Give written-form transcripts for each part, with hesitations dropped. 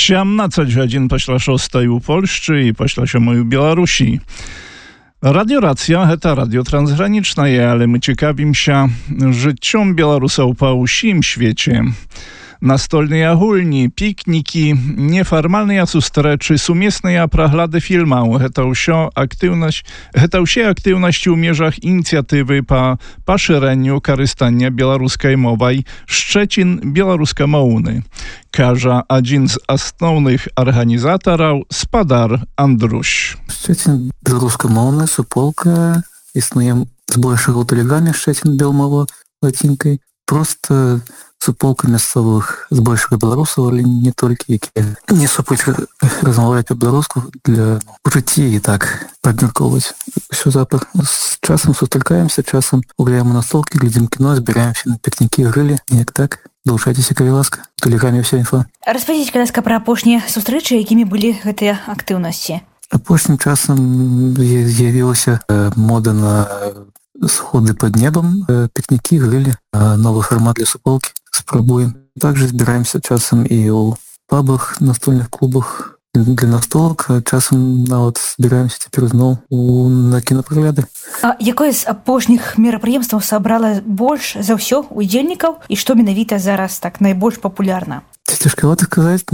17 гадзін пасля 6 у Польшчы і пасля 7 у Беларусі. Радиорацыя – гэта радио трансгранічнае, але мы цікавімся жыццём беларусаў па ўсім свеце. Настольныя гульні, пікнікі, нефармальныя сустрэчы, сумесныя прагляды фільмаў – гэта ўсе актыўнасці ў межах ініцыятывы па пашырэнню карыстання беларускай мовай «Шчэцін беларускамоўны», кажа адзін з асноўных арганізатараў спадар Андрусь. Шчэцін беларускамоўны суполка існуе збольшага ў тэлеграме Шчэцін белмова лацінкай. Просто суполка мясцовых збольшага беларусаў, але не толькі, якія не супуць размаўляць па-беларуску для жыцці і так падмяркоўваць усё запар. З часам сустракаемся, часам гуляем у настолкі, глядзім кіно, збіраемся на пікнікі, грылі, неяк так. Далучайцеся, калі ласка, у тэлеграме ўся інфа. Распавядзіце, калі ласка, пра апошнія сустрэчы, якімі былі гэтыя актыўнасці. Апошнім часам з'явілася мода на сходы под небом, пикники, грили, новый формат для суполки спробуем. Также збираемся часом и у пабах, настольных клубах для настолок, часом збираемся теперь зноў на кінапрагляды. А якое з апошніх мерапрыемстваў сабрала больш за ўсё удзельнікаў і што менавіта зараз так найбольш папулярна? Цяжкавата сказаць,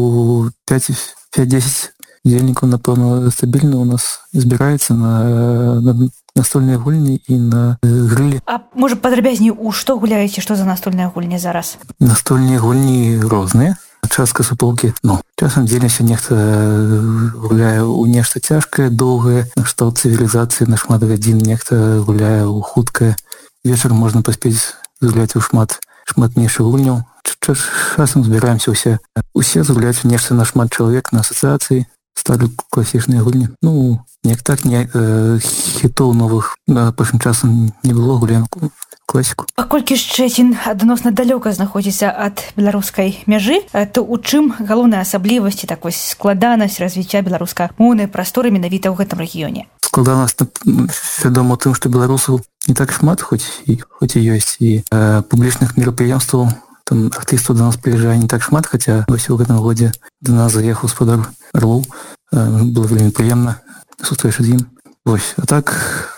5-10 удзельнікаў, напэўна, стабільна у нас збіраецца на настольныя гульні і на грылі. А можа падрабязней, у што гуляеце, што за настольныя гульні зараз? Настольныя гульні розныя. Частка суполкі, часам дзеліся, нехта гуляе ў нешта цяжкае, доўгае, накшталт цывілізацыі на шмат гадзін, нехта гуляе ў хуткае. Вечар можна паспець згуляць у шмат меншых гульняў. Часам збіраемся усе згуляць нешта на шмат чалавек на асацыяцыі. Ставлю класічныя гульні. Неяк так, хітоў новых апошнім часам не было, гуляем класіку. Паколькі Шчэцін адносна далёка знаходзіцца ад беларускай мяжы, то у чым галоўная асаблівасць, так вось складанасць развіцця беларускамоўнай прасторы менавіта ў гэтым рэгіёне? Складанасць, вядома, тым, што беларусаў не так шмат, хоць і ёсць, і публічных мерапрыемстваў, там артыстаў до нас прыязджае не так шмат, хаця вось у гэтым годзе до нас заехаў спадар Орлоў. Было вельмі прыемна сустрэча з ім. Вось, а так,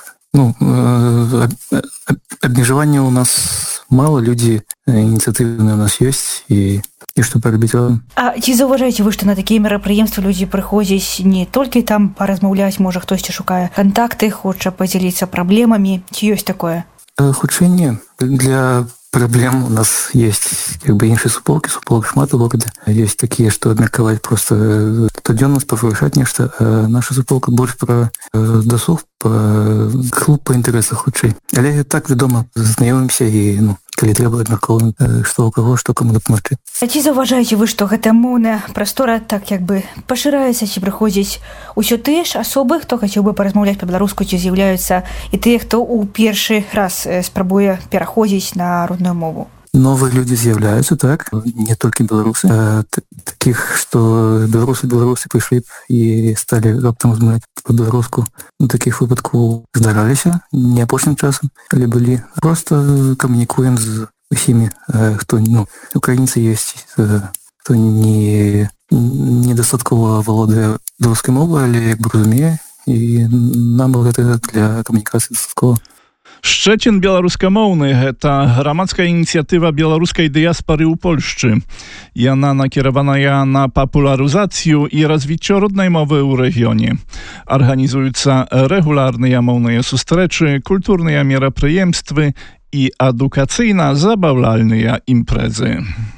абмежаванняў у нас мала, людзі ініцыятыўныя у нас ёсць, і што парабіць вам. А ці заўважаеце вы, што на такія мерапрыемствы людзі прыходзяць не толькі там паразмаўляць, можа хтосьці шукае кантакты, хоча падзяліцца праблемамі, ці ёсць такое? Хутчэй не. Для проблем у нас есть іншыя суполки шмат у горадзе. Есть такія, што абмеркаваць просто штодзённа павышаць нешта, а наша суполка больш пра дасуг, клуб па інтарэсах хутчэй. Але так, вядома, знаёмімся і, калі трэба, абмяркоўваем, што у каго, што каму дапамагчы. А ці заўважаеце вы, што гэтая моўная прастора так як бы пашыраецца, ці прыходзіць усё тыя ж асобы, хто хацеў бы паразмаўляць па-беларуску, ці з'яўляюцца і тыя, хто ў першы раз спрабуе пераходзіць на родную мову? Новыя людзі з'яўляюцца, так, не толькі беларусы. Такіх, што беларусы прыйшлі і сталі раптам размаўляць па-беларуску. Такіх выпадкаў здараліся, не апошнім часам, але былі. Просто камунікуем з усімі, хто, украінцы ёсць, хто недастаткова валодае беларускай мовай, але як бы разумее, і нам гэта для камунікацыі дастаткова. Шчэцін беларускамоўны – гэта грамадская ініцыятыва беларускай дыяспары ў Польшчы. Яна накіраваная на папулярызацыю і развіццё роднай мовы ў рэгіёне. Арганізуюцца рэгулярныя моўныя сустрэчы, культурныя мерапрыемствы і адукацыйна-забаўляльныя імпрэзы.